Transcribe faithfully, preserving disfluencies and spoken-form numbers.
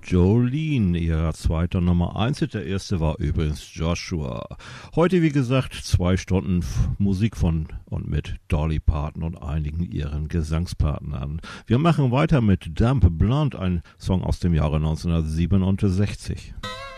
Jolene, ihrer zweiter Nummer eins. Der erste war übrigens Joshua. Heute, wie gesagt, zwei Stunden Musik von und mit Dolly Parton und einigen ihren Gesangspartnern. Wir machen weiter mit Dumb Blonde, ein Song aus dem Jahre neunzehnhundertsiebenundsechzig.